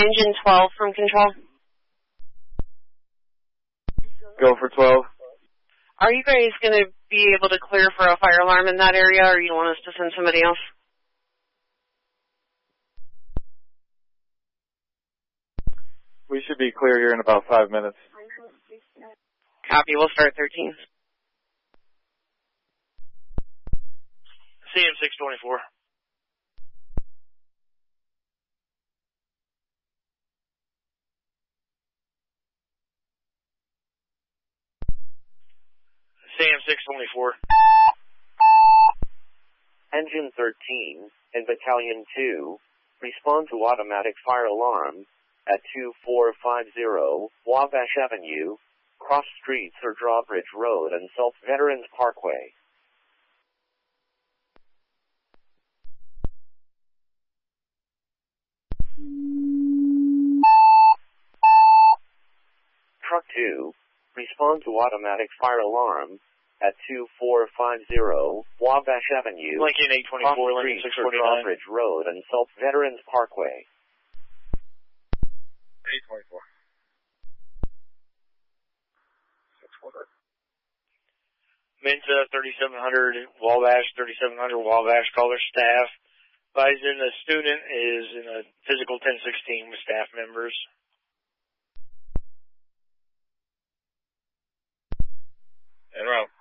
engine 12 from control. Go for 12. Are you guys going to be able to clear for a fire alarm in that area, or you want us to send somebody else? We should be clear here in about 5 minutes. Copy. We'll start 13. CM 624. CM 624. Engine 13 and Battalion 2 respond to automatic fire alarm at 2450 Wabash Avenue, Cross Streets or Drawbridge Road and South Veterans Parkway. Truck 2, respond to automatic fire alarm at 2450 Wabash Avenue, Lincoln 824, Lincoln 649. Drawbridge Road and South Veterans Parkway. 824. Mensa 3700, Wabash 3700, Wabash caller staff. Advising the student is in a physical 1016 with staff members. En route.